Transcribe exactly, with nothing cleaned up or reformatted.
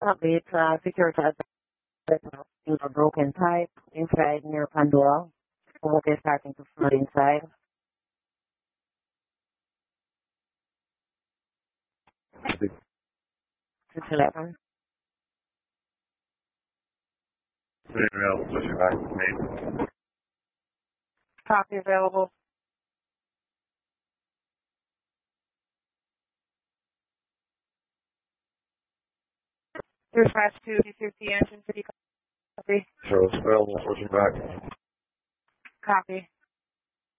update, uh, security that in a broken pipe inside near Pandora. Water is starting to flood inside. six eleven. Copy available. Dispatch to D fifty engine city. Copy. So it's available, switching back. Copy.